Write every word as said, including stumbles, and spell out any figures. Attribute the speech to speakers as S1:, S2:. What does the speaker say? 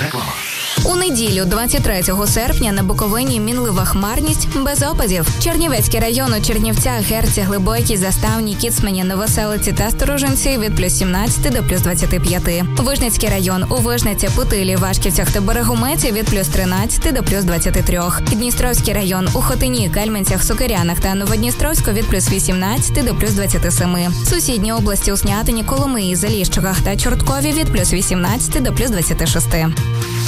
S1: Реклама.
S2: У неділю, двадцять третього серпня, на Буковині мінлива хмарність без опадів. Чернівецький район у Чернівцях, Герці, Глибокій, Заставній, Кіцмані, Новоселиці та Сторожинці від плюс сімнадцять до плюс двадцять п'ять. Вижницький район у Вижниці, Путилі, Вашківцях та Берегометі від плюс тринадцять до плюс двадцять три. Дністровський район у Хотині, Кельменцях, Сокирянах та Новодністровську від плюс вісімнадцять до плюс двадцять сім. Сусідні області у Снятині, Коломиї, Заліщиках та Чорткові від плюс вісімнадцять до плюс двадцять шість.